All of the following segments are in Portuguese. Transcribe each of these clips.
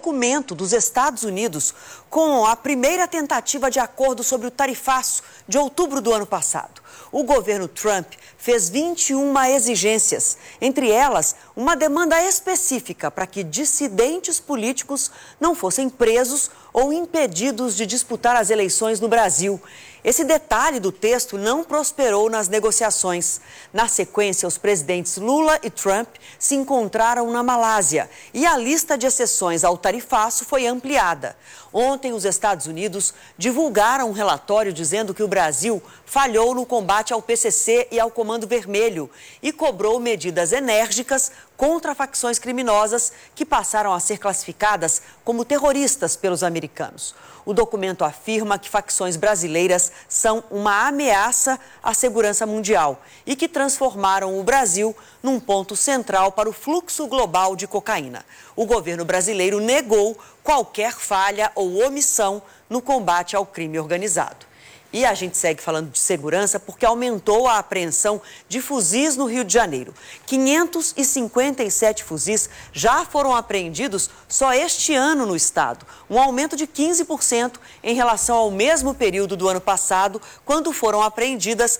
documento dos Estados Unidos com a primeira tentativa de acordo sobre o tarifaço de outubro do ano passado. O governo Trump fez 21 exigências, entre elas uma demanda específica para que dissidentes políticos não fossem presos ou impedidos de disputar as eleições no Brasil. Esse detalhe do texto não prosperou nas negociações. Na sequência, os presidentes Lula e Trump se encontraram na Malásia e a lista de exceções ao tarifaço foi ampliada. Ontem, os Estados Unidos divulgaram um relatório dizendo que o Brasil falhou no combate ao PCC e ao Comando Vermelho e cobrou medidas enérgicas contra facções criminosas que passaram a ser classificadas como terroristas pelos americanos. O documento afirma que facções brasileiras são uma ameaça à segurança mundial e que transformaram o Brasil num ponto central para o fluxo global de cocaína. O governo brasileiro negou qualquer falha ou omissão no combate ao crime organizado. E a gente segue falando de segurança porque aumentou a apreensão de fuzis no Rio de Janeiro. 557 fuzis já foram apreendidos só este ano no estado, um aumento de 15% em relação ao mesmo período do ano passado, quando foram apreendidas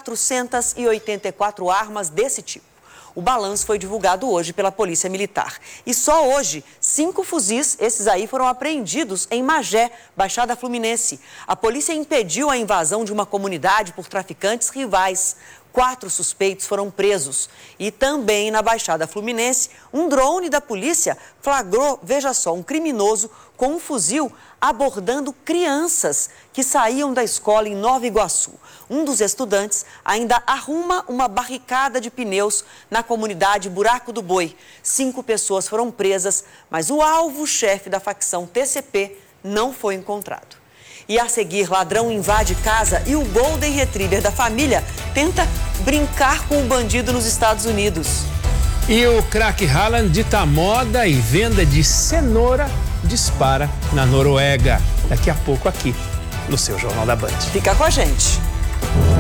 484 armas desse tipo. O balanço foi divulgado hoje pela Polícia Militar. E só hoje, 5 fuzis, esses aí, foram apreendidos em Magé, Baixada Fluminense. A polícia impediu a invasão de uma comunidade por traficantes rivais. 4 suspeitos foram presos. E também na Baixada Fluminense, um drone da polícia flagrou, veja só, um criminoso com um fuzil abordando crianças que saíam da escola em Nova Iguaçu. Um dos estudantes ainda arruma uma barricada de pneus na comunidade Buraco do Boi. 5 pessoas foram presas, mas o alvo-chefe da facção TCP não foi encontrado. E a seguir, ladrão invade casa e o Golden Retriever da família tenta brincar com o bandido nos Estados Unidos. E o craque Haaland dita moda e venda de cenoura dispara na Noruega. Daqui a pouco aqui, no seu Jornal da Band. Fica com a gente.